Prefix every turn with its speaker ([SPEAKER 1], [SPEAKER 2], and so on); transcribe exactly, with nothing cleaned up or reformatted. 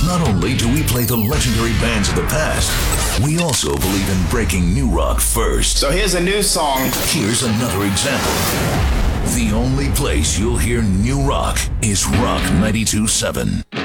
[SPEAKER 1] Not only do we play the legendary bands of the past, we also believe in breaking new rock first.
[SPEAKER 2] So here's a new song.
[SPEAKER 1] Here's another example. The only place you'll hear new rock is Rock ninety-two point seven.